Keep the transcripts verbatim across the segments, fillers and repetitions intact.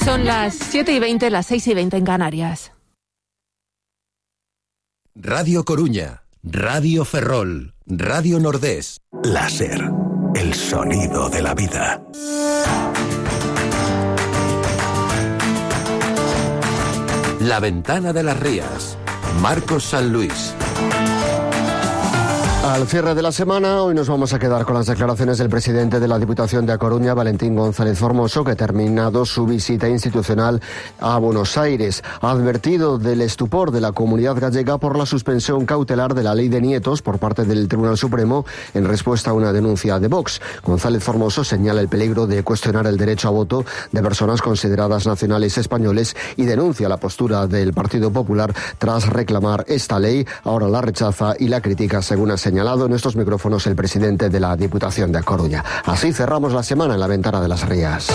Son las siete y veinte, las seis y veinte en Canarias. Radio Coruña, Radio Ferrol, Radio Nordés. Láser, el sonido de la vida. La Ventana de las Rías, Marcos San Luis. Al cierre de la semana, hoy nos vamos a quedar con las declaraciones del presidente de la Diputación de A Coruña, Valentín González Formoso, que ha terminado su visita institucional a Buenos Aires. Ha advertido del estupor de la comunidad gallega por la suspensión cautelar de la ley de nietos por parte del Tribunal Supremo en respuesta a una denuncia de Vox. González Formoso señala el peligro de cuestionar el derecho a voto de personas consideradas nacionales españoles y denuncia la postura del Partido Popular tras reclamar esta ley. Ahora la rechaza y la critica, según ha señalado señalado en estos micrófonos el presidente de la Diputación de A Coruña. Así cerramos la semana en la Ventana de las Rías.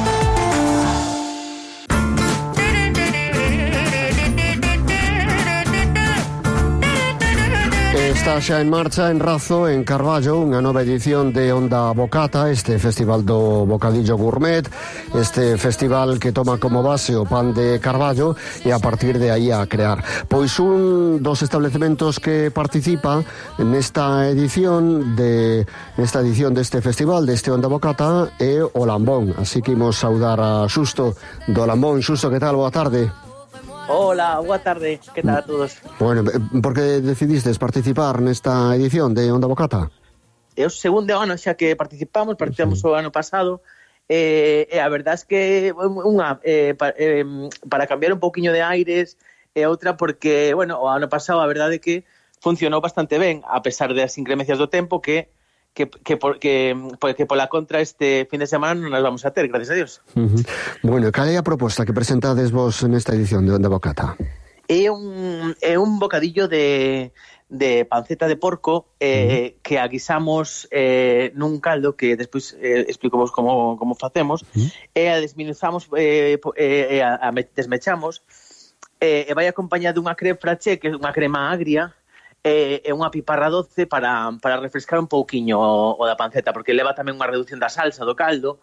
Está xa en marcha en Razo, en Carballo, unha nova edición de Onda Bocata, este festival do bocadillo gourmet, este festival que toma como base o pan de Carballo e a partir de aí a crear. Pois un dos establecementos que participa nesta edición de nesta edición deste festival, deste Onda Bocata, é o Lambón. Así que imos saudar a Xusto do Lambón. Xusto, que tal? Boa tarde. Hola, boa tarde, que tal a todos? Bueno, por que decidistes participar nesta edición de Onda Bocata? É o segundo ano xa que participamos, participamos sí. o ano pasado, e, e a verdade é que unha, eh, para, eh, para cambiar un pouquiño de aires, e outra porque, bueno, o ano pasado a verdade é que funcionou bastante ben, a pesar das inclemencias do tempo que que, que, por, que, que pola contra este fin de semana non nos vamos a ter, gracias a Dios. Uh-huh. Bueno, cal é a proposta que presentades vos nesta edición de Onda Bocata? É un, é un bocadillo de, de panceta de porco eh, uh-huh. que aguisamos eh, nun caldo que despois eh, explico vos como, como facemos, uh-huh. e a desminuzamos eh, e eh, a, a desmechamos eh, e vai acompañada dunha creme fraché, que é unha crema agria, é eh, unha piparra doce para, para refrescar un pouquiño o, o da panceta, porque leva tamén unha reducción da salsa do caldo,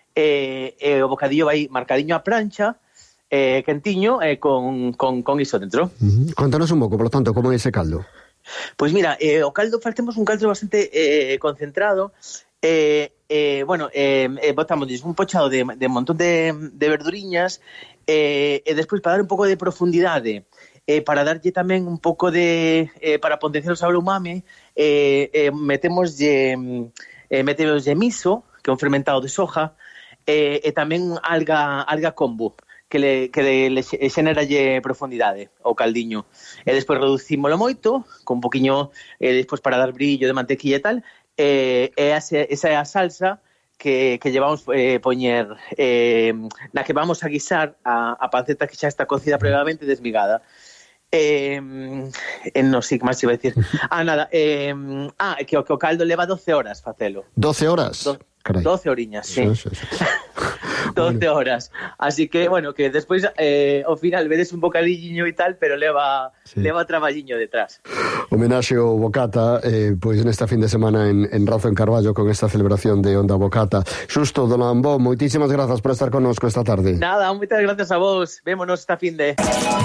e eh, eh, o bocadillo vai marcadiño a plancha, eh, quentiño, e eh, con, con, con iso dentro. Uh-huh. Contanos un pouco, por lo tanto, como é ese caldo? Pois mira, eh, o caldo, facemos un caldo bastante eh, concentrado, eh, eh, bueno, eh, eh, botamos un pochado de, de un montón de, de verduriñas, eh, e despois para dar un pouco de profundidade, Eh, para darlle tamén un pouco de eh, para potenciar o sabor umami, eh, eh, metemos eh, metemos de miso, que é un fermentado de soja, eh, e tamén alga alga kombu, que le que le, le xeneralle profundidade ao caldiño. E despois reducímolo moito con un poquiño eh, despois para dar brillo de mantequilla e tal, eh, e esa, esa é a salsa que, que llevamos eh, poñer eh, na que vamos a guisar a, a panceta que xa está cocida previamente desmigada. Eh, eh, no sei que máis iba a decir. Ah, nada, eh, ah, que o, que o caldo leva doce horas facelo. doce horas? Do, doce horiñas, sí. sí, sí, sí. doce bueno. horas. Así que, bueno, que despois eh, ao final vedes un bocadillo e tal, pero leva sí. leva traballiño detrás. Homenaxe ao Bocata, eh, pois nesta fin de semana en, en Razo, en Carballo, con esta celebración de Onda Bocata. Xusto, don Lambón, moitísimas grazas por estar connosco esta tarde. Nada, moitas gracias a vos. Vémonos esta fin de...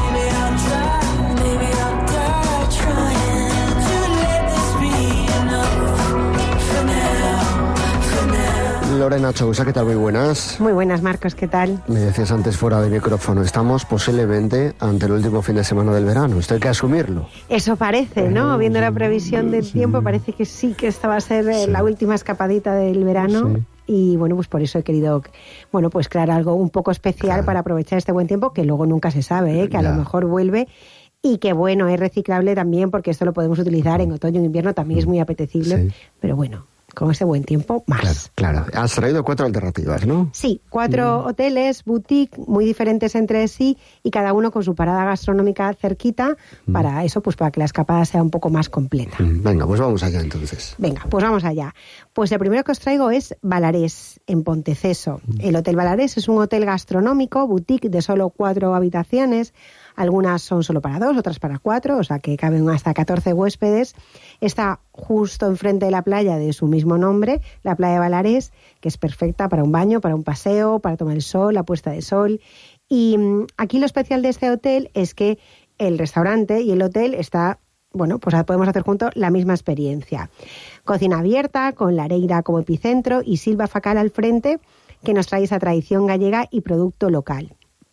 Lorena Chousa, ¿qué tal? Muy buenas. Muy buenas, Marcos, ¿qué tal? Me decías antes fuera de micrófono, estamos posiblemente ante el último fin de semana del verano, esto hay que asumirlo. Eso parece, ¿no? Viendo la previsión del sí. tiempo, parece que sí, que esta va a ser sí. la última escapadita del verano. Sí. Y bueno, pues por eso he querido, bueno, pues crear algo un poco especial claro. para aprovechar este buen tiempo, que luego nunca se sabe, ¿eh? Que a ya. lo mejor vuelve. Y que bueno, es reciclable también, porque esto lo podemos utilizar en otoño, en invierno, también es muy apetecible, sí. pero bueno, con ese buen tiempo, más. Claro, claro. Has traído cuatro alternativas, ¿no? Sí, cuatro mm. hoteles, boutique, muy diferentes entre sí, y cada uno con su parada gastronómica cerquita, mm. para eso, pues para que la escapada sea un poco más completa. Mm. Venga, pues vamos allá entonces. Venga, pues vamos allá. Pues el primero que os traigo es Balarés, en Ponteceso. Mm. El Hotel Balarés es un hotel gastronómico, boutique de solo cuatro habitaciones, Algunas son solo para dos, otras para cuatro, o sea que caben hasta catorce huéspedes. Está justo enfrente de la playa de su mismo nombre, la playa de Valarés, que es perfecta para un baño, para un paseo, para tomar el sol, la puesta de sol. Y aquí lo especial de este hotel es que el restaurante y el hotel está... Bueno, pues podemos hacer juntos la misma experiencia. Cocina abierta, con la Areira como epicentro y Silva Facal al frente, que nos trae esa tradición gallega y producto local.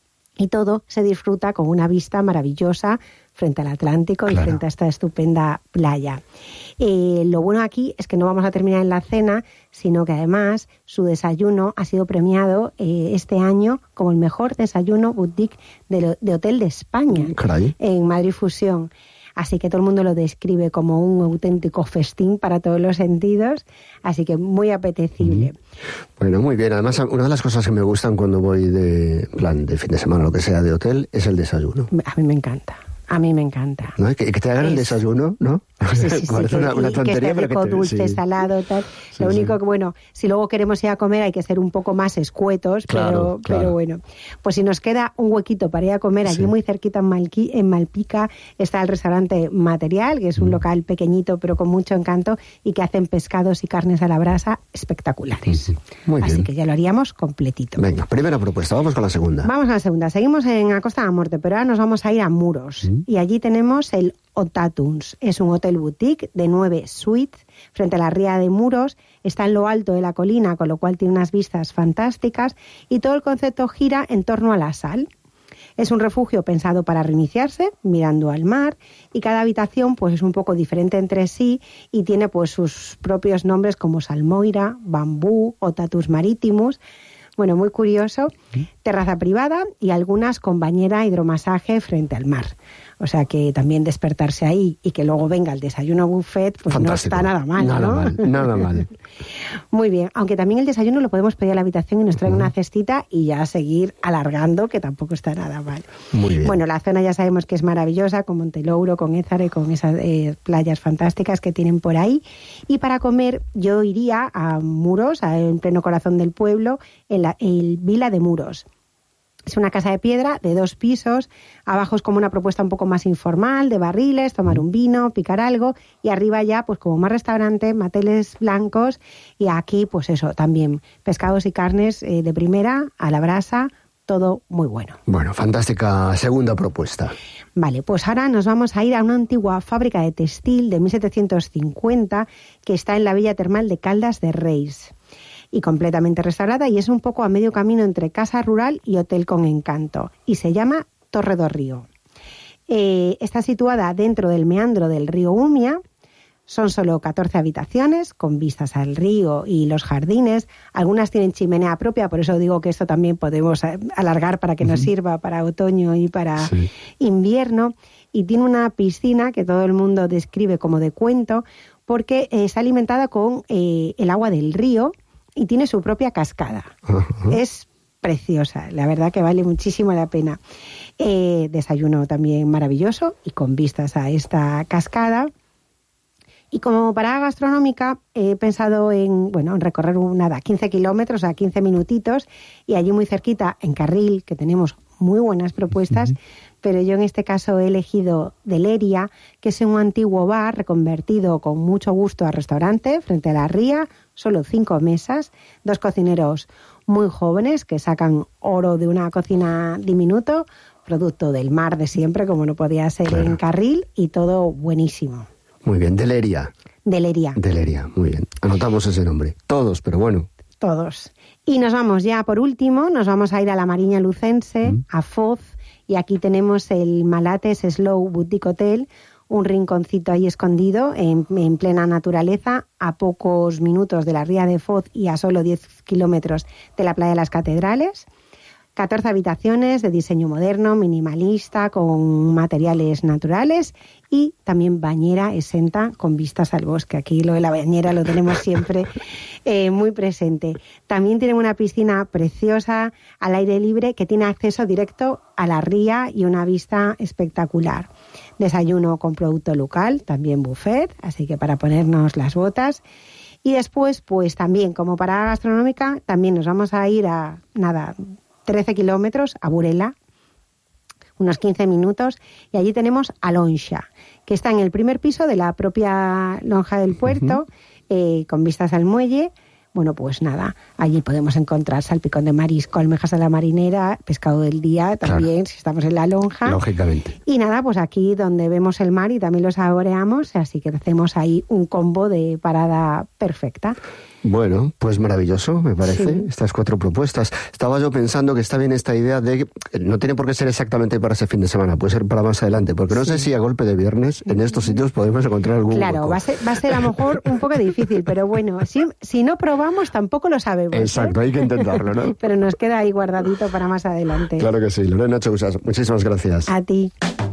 Y todo se disfruta con una vista maravillosa frente al Atlántico, claro, y frente a esta estupenda playa. Eh, lo bueno aquí es que no vamos a terminar en la cena, sino que además su desayuno ha sido premiado eh, este año como el mejor desayuno boutique de, de hotel de España, Caray. En Madrid Fusión. Así que todo el mundo lo describe como un auténtico festín para todos los sentidos, así que muy apetecible. Bueno, muy bien. Además, una de las cosas que me gustan cuando voy de plan de fin de semana o lo que sea de hotel es el desayuno. A mí me encanta. A mí me encanta. ¿No? Que, que te hagan es... el desayuno, ¿no? Sí, sí, sí. Parece que, una, una tontería, que esté rico, pero que te... dulce, sí. salado, tal. Sí, Lo único sí. que, bueno, si luego queremos ir a comer hay que ser un poco más escuetos, claro, pero, claro. pero bueno. Pues si nos queda un huequito para ir a comer, allí sí. muy cerquita en, Malqui, en Malpica está el restaurante Material, que es un mm. local pequeñito pero con mucho encanto y que hacen pescados y carnes a la brasa espectaculares. Mm. Muy Así bien. que ya lo haríamos completito. Venga, primera propuesta, vamos con la segunda. Vamos a la segunda. Seguimos en la Costa de la Muerte, pero ahora nos vamos a ir a Muros. Mm. Y allí tenemos el Otatuns. Es un hotel boutique de nueve suites frente a la ría de Muros. Está en lo alto de la colina, con lo cual tiene unas vistas fantásticas y todo el concepto gira en torno a la sal. Es un refugio pensado para reiniciarse, mirando al mar, y cada habitación pues es un poco diferente entre sí y tiene pues sus propios nombres como Salmoira, Bambú, Otatus Maritimus. Bueno, muy curioso. Terraza privada y algunas con bañera hidromasaje frente al mar. O sea que también despertarse ahí y que luego venga el desayuno buffet, pues fantástico. No está nada mal, nada ¿no? mal, nada mal. Muy bien, aunque también el desayuno lo podemos pedir a la habitación y nos traen uh-huh. una cestita y ya seguir alargando, que tampoco está nada mal. Muy bien. Bueno, la zona ya sabemos que es maravillosa, con Montelouro, con Ézare, con esas eh, playas fantásticas que tienen por ahí. Y para comer yo iría a Muros, a, en pleno corazón del pueblo, en la el Vila de Muros. Es una casa de piedra de dos pisos, abajo es como una propuesta un poco más informal, de barriles, tomar un vino, picar algo, y arriba ya pues como más restaurante, mateles blancos, y aquí pues eso, también pescados y carnes eh, de primera, a la brasa, todo muy bueno. Bueno, fantástica segunda propuesta. Vale, pues ahora nos vamos a ir a una antigua fábrica de textil de mil setecientos cincuenta que está en la villa termal de Caldas de Reis. Y completamente restaurada, y es un poco a medio camino entre casa rural y hotel con encanto, y se llama Torre do Río. Eh, está situada dentro del meandro del río Umia, son solo catorce habitaciones con vistas al río y los jardines, algunas tienen chimenea propia, por eso digo que esto también podemos alargar para que nos sirva para otoño y para sí. invierno, y tiene una piscina que todo el mundo describe como de cuento, porque eh, está alimentada con eh, el agua del río, y tiene su propia cascada. Uh-huh. Es preciosa, la verdad que vale muchísimo la pena. Eh, desayuno también maravilloso y con vistas a esta cascada. Y como parada gastronómica he pensado en, bueno, en recorrer nada, quince kilómetros, a quince minutitos, y allí muy cerquita, en Carril, que tenemos muy buenas propuestas, uh-huh. pero yo en este caso he elegido Deleria, que es un antiguo bar reconvertido con mucho gusto a restaurante, frente a la ría, solo cinco mesas, dos cocineros muy jóvenes que sacan oro de una cocina diminuto, producto del mar de siempre, como no podía ser claro. en Carril, y todo buenísimo. Muy bien, Deleria. Deleria. Deleria, muy bien. Anotamos ese nombre. Todos, pero bueno. Todos. Y nos vamos ya, por último, nos vamos a ir a la Mariña Lucense, mm. a Foz, y aquí tenemos el Malates Slow Boutique Hotel, un rinconcito ahí escondido en, en plena naturaleza, a pocos minutos de la ría de Foz y a solo diez kilómetros de la playa de las Catedrales. catorce habitaciones de diseño moderno, minimalista, con materiales naturales y también bañera exenta con vistas al bosque. Aquí lo de la bañera lo tenemos siempre eh, muy presente. También tienen una piscina preciosa al aire libre que tiene acceso directo a la ría y una vista espectacular. Desayuno con producto local, también buffet, así que para ponernos las botas. Y después, pues también como parada gastronómica, también nos vamos a ir a, nada, trece kilómetros, a Burela. unos quince minutos, y allí tenemos a Lonxa, que está en el primer piso de la propia lonja del puerto, uh-huh. eh, con vistas al muelle. Bueno, pues nada, allí podemos encontrar salpicón de marisco, almejas a la marinera, pescado del día también, claro. si estamos en la lonja. Lógicamente. Y nada, pues aquí donde vemos el mar y también lo saboreamos, así que hacemos ahí un combo de parada perfecta. Bueno, pues maravilloso, me parece, sí. estas cuatro propuestas. Estaba yo pensando que está bien esta idea de que no tiene por qué ser exactamente para ese fin de semana, puede ser para más adelante, porque no sí. sé si a golpe de viernes en estos sitios podemos encontrar algún Claro, hueco. va a ser, va a ser a lo mejor un poco difícil, pero bueno, si, si no probamos tampoco lo sabemos. Exacto, ¿eh? hay que intentarlo, ¿no? Pero nos queda ahí guardadito para más adelante. Claro que sí. Lorena Chousas, muchísimas gracias. A ti.